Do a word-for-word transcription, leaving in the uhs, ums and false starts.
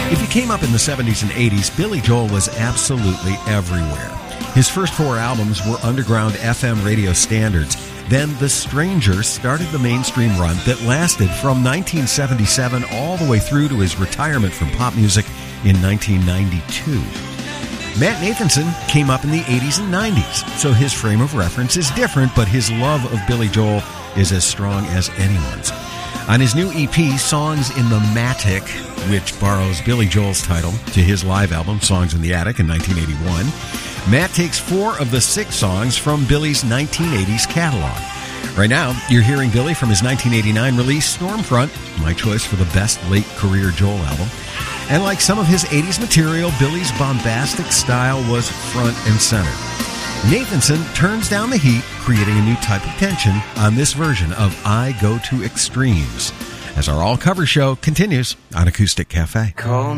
If you came up in the seventies and eighties, Billy Joel was absolutely everywhere. His first four albums were underground F M radio standards. Then The Stranger started the mainstream run that lasted from nineteen seventy-seven all the way through to his retirement from pop music in nineteen ninety-two. Matt Nathanson came up in the eighties and nineties, so his frame of reference is different, but his love of Billy Joel is as strong as anyone's. On his new E P, Songs in the Matic, which borrows Billy Joel's title to his live album, Songs in the Attic, in nineteen eighty-one, Matt takes four of the six songs from Billy's nineteen eighties catalog. Right now, you're hearing Billy from his nineteen eighty-nine release, Stormfront, my choice for the best late career Joel album. And like some of his eighties material, Billy's bombastic style was front and center. Nathanson turns down the heat, creating a new type of tension on this version of I Go to Extremes, as our all-cover show continues on Acoustic Cafe. Call